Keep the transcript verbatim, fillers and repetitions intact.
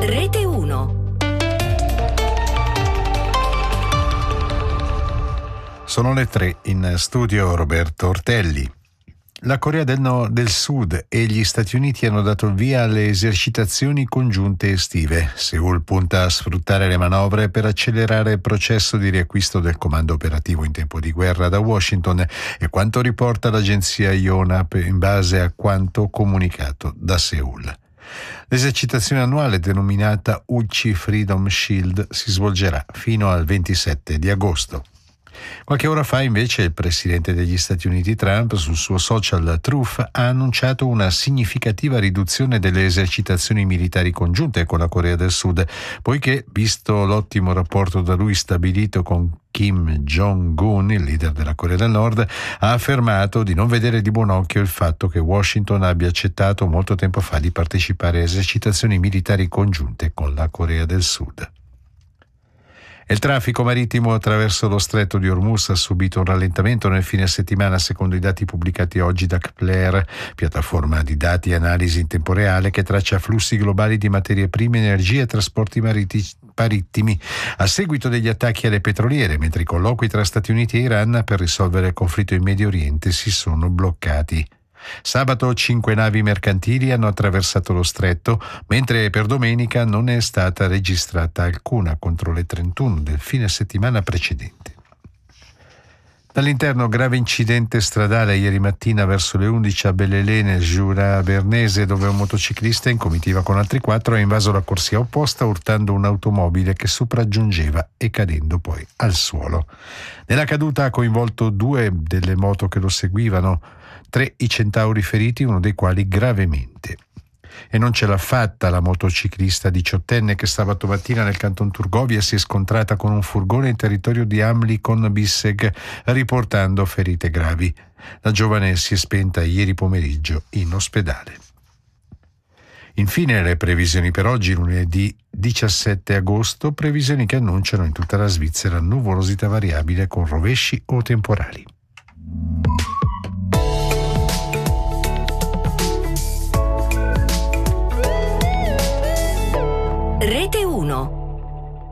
Rete uno. Sono le tre, in studio Roberto Ortelli. La Corea del, Nord, del Sud e gli Stati Uniti hanno dato il via alle esercitazioni congiunte estive. Seoul punta a sfruttare le manovre per accelerare il processo di riacquisto del comando operativo in tempo di guerra da Washington, e quanto riporta l'agenzia Yonhap in base a quanto comunicato da Seoul. L'esercitazione annuale, denominata Ulchi Freedom Shield, si svolgerà fino al ventisette di agosto. Qualche ora fa, invece, il presidente degli Stati Uniti Trump sul suo social Truth ha annunciato una significativa riduzione delle esercitazioni militari congiunte con la Corea del Sud, poiché, visto l'ottimo rapporto da lui stabilito con Kim Jong-un, il leader della Corea del Nord, ha affermato di non vedere di buon occhio il fatto che Washington abbia accettato molto tempo fa di partecipare a esercitazioni militari congiunte con la Corea del Sud. Il traffico marittimo attraverso lo stretto di Hormuz ha subito un rallentamento nel fine settimana, secondo i dati pubblicati oggi da Kpler, piattaforma di dati e analisi in tempo reale che traccia flussi globali di materie prime, energia e trasporti marittimi, a seguito degli attacchi alle petroliere, mentre i colloqui tra Stati Uniti e Iran per risolvere il conflitto in Medio Oriente si sono bloccati. Sabato cinque navi mercantili hanno attraversato lo stretto, mentre per domenica non è stata registrata alcuna contro le trentuno del fine settimana precedente. Dall'interno, grave incidente stradale ieri mattina verso le undici a Bellelè, nel Jura bernese, dove un motociclista in comitiva con altri quattro ha invaso la corsia opposta urtando un'automobile che sopraggiungeva e cadendo poi al suolo. Nella caduta ha coinvolto due delle moto che lo seguivano, tre i centauri feriti, uno dei quali gravemente. E non ce l'ha fatta la motociclista diciottenne che sabato mattina nel canton Turgovia si è scontrata con un furgone in territorio di Amlikon-Bisseg, riportando ferite gravi. La giovane si è spenta ieri pomeriggio in ospedale. Infine le previsioni per oggi, lunedì diciassette agosto, previsioni che annunciano in tutta la Svizzera nuvolosità variabile con rovesci o temporali. Rete